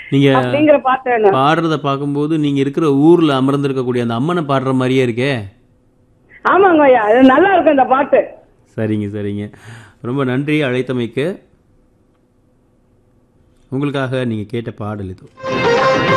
நீங்க அப்படிங்கிற பாட்டு வேணும். பாடுறத பார்க்கும்போது நீங்க இருக்கிற ஊர்ல அமர்ந்திருக்கக்கூடிய அந்த அம்மனை பாடுற மாதிரியே இருக்கே. ஆமாங்க ஐயா, அது நல்லா இருக்கும் இந்த பாட்டு. சரிங்க, சரிங்க. ரொம்ப நன்றி அழைத்தமைக்கு. உங்களுக்காக நீங்க கேட்ட பாடல் இது.